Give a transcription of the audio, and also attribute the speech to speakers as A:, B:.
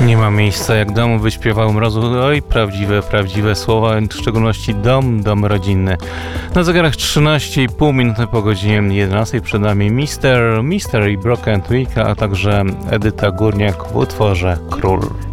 A: Nie ma miejsca jak dom wyśpiewał Mrozu. Oj, prawdziwe słowa, w szczególności dom rodzinny. Na zegarach 13,5 minuty po godzinie 11. Przed nami Mister i Broken Twig, a także Edyta Górniak w utworze Król.